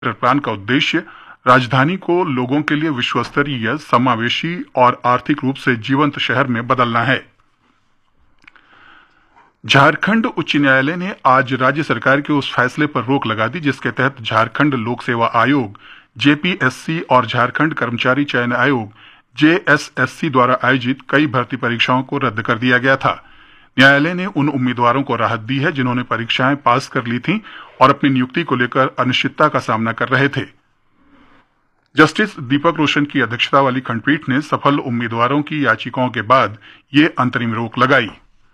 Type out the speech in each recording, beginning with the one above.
Plan का उद्देश्य राजधानी को लोगों के लिए विश्वस्तरीय, समावेशी और आर्थिक रूप से जीवंत शहर में बदलना है। झारखंड उच्च न्यायालय ने आज राज्य सरकार के उस फैसले पर रोक लगा दी जिसके तहत झारखंड लोक सेवा आयोग जेपीएससी और झारखंड कर्मचारी चयन आयोग जेएसएससी द्वारा आयोजित कई भर्ती परीक्षाओं को रद्द कर दिया गया था। न्यायालय ने उन उम्मीदवारों को राहत दी है जिन्होंने परीक्षाएं पास कर ली थीं और अपनी नियुक्ति को लेकर अनिश्चितता का सामना कर रहे थे। जस्टिस दीपक रोशन की अध्यक्षता वाली खंडपीठ ने सफल उम्मीदवारों की याचिकाओं के बाद ये अंतरिम रोक लगाई।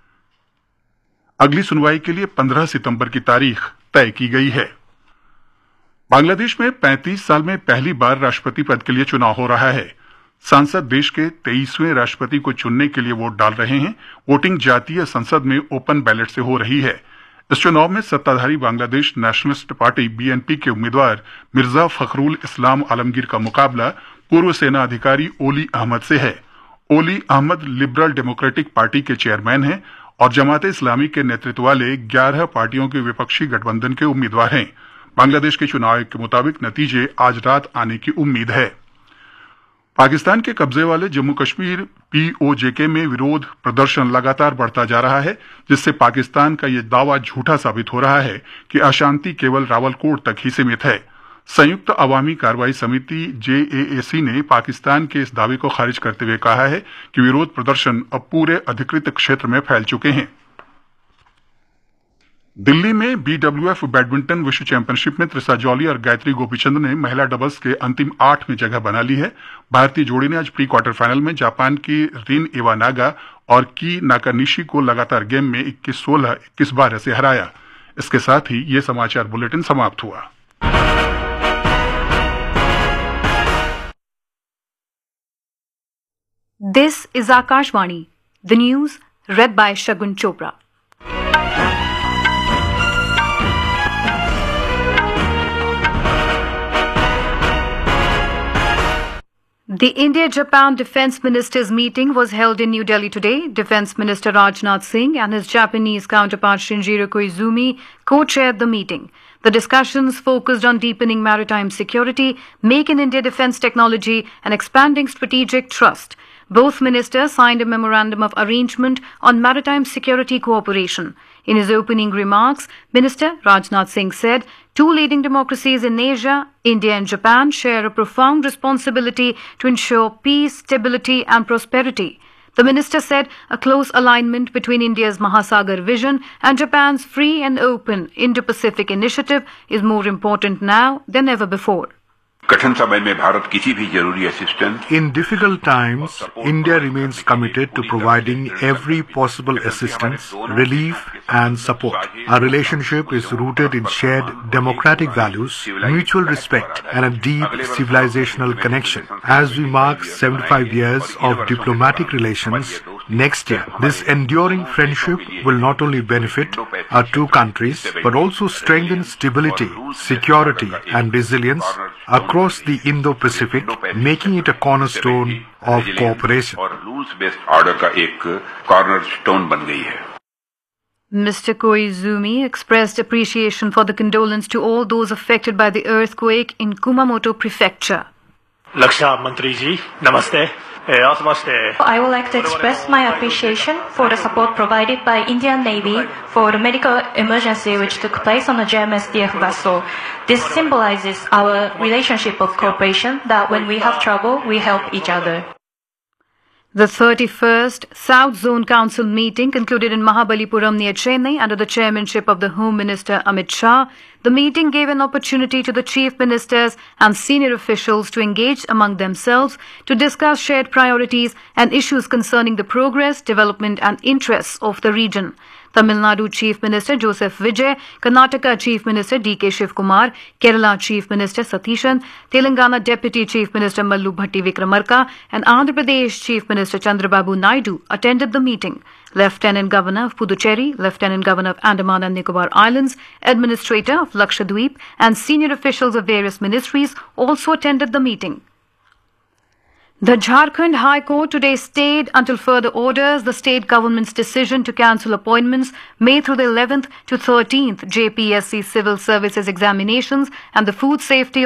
अगली सुनवाई के लिए 15 सितंबर की तारीख तय की गई है। बांग्लादेश में 35 साल में पहली बार राष्ट्रपति पद के लिए चुनाव हो रहा है। सांसद देश के 23वें राष्ट्रपति को चुनने के लिए वोट डाल रहे हैं। वोटिंग जातीय संसद में ओपन बैलेट से हो रही है। इस चुनाव में सत्ताधारी बांग्लादेश नेशनलिस्ट पार्टी बीएनपी के उम्मीदवार मिर्जा फखरुल इस्लाम आलमगीर का मुकाबला पूर्व सेना अधिकारी ओली अहमद से है। ओली अहमद लिबरल डेमोक्रेटिक पार्टी के चेयरमैन हैं और जमाते इस्लामी के नेतृत्व वाले 11 पार्टियों के विपक्षी गठबंधन के उम्मीदवार हैं। बांग्लादेश के चुनाव आयोग के मुताबिक नतीजे आज रात आने की उम्मीद है। पाकिस्तान के कब्जे वाले जम्मू कश्मीर पीओजेके में विरोध प्रदर्शन लगातार बढ़ता जा रहा है, जिससे पाकिस्तान का यह दावा झूठा साबित हो रहा है कि अशांति केवल रावलकोट तक ही सीमित है। संयुक्त अवामी कार्रवाई समिति जेएएसी ने पाकिस्तान के इस दावे को खारिज करते हुए कहा है कि विरोध प्रदर्शन अब पूरे अधिकृत क्षेत्र में फैल चुके हैं। दिल्ली में बीडब्ल्यूएफ बैडमिंटन विश्व चैंपियनशिप में त्रिसा जॉली और गायत्री गोपीचंद ने महिला डबल्स के अंतिम 8 में जगह बना ली है। भारतीय जोड़ी ने आज प्री क्वार्टर फाइनल में जापान की रिन इवानागा और की नाकानिशी को लगातार गेम में 21-16, 21-12 से हराया। इसके साथ ही ये समाचार बुलेटिन समाप्त हुआ। This is Akashvani. The news read by Shagun Chopra. The India-Japan Defence Ministers meeting was held in New Delhi today. Defence Minister Rajnath Singh and his Japanese counterpart Shinjiro Koizumi co-chaired the meeting. The discussions focused on deepening maritime security, Make in India defence technology and expanding strategic trust. Both ministers signed a memorandum of arrangement on maritime security cooperation. In his opening remarks, Minister Rajnath Singh said, two leading democracies in Asia, India and Japan, share a profound responsibility to ensure peace, stability and prosperity. The minister said a close alignment between India's Mahasagar vision and Japan's free and open Indo-Pacific initiative is more important now than ever before. कठिन समय में भारत किसी भी जरूरी assistance In difficult times, India remains committed to providing every possible assistance, relief and support. Our relationship is rooted in shared democratic values, mutual respect and a deep civilizational connection. As we mark 75 years of diplomatic relations next year, this enduring friendship will not only benefit our two countries but also strengthen stability, security and resilience across the Indo-Pacific, making it a cornerstone of cooperation. और rules based order का एक cornerstone बन गई है। Mr. Koizumi expressed appreciation for the condolence to all those affected by the earthquake in Kumamoto Prefecture. Laksha Mantri ji, namaste. I would like to express my appreciation for the support provided by Indian Navy for the medical emergency which took place on the JMSDF vessel. This symbolizes our relationship of cooperation that when we have trouble, we help each other. The 31st South Zone Council meeting concluded in Mahabalipuram near Chennai under the chairmanship of the Home Minister Amit Shah. The meeting gave an opportunity to the chief ministers and senior officials to engage among themselves to discuss shared priorities and issues concerning the progress, development and interests of the region. Tamil Nadu Chief Minister Joseph Vijay, Karnataka Chief Minister D.K. Shivkumar, Kerala Chief Minister Satishan, Telangana Deputy Chief Minister Mallu Bhatti Vikramarka and Andhra Pradesh Chief Minister Chandrababu Naidu attended the meeting. Lieutenant Governor of Puducherry, Lieutenant Governor of Andaman and Nicobar Islands, Administrator of Lakshadweep and senior officials of various ministries also attended the meeting. The Jharkhand High Court today stayed until further orders the state government's decision to cancel appointments made through the 11th to 13th JPSC civil services examinations and the food safety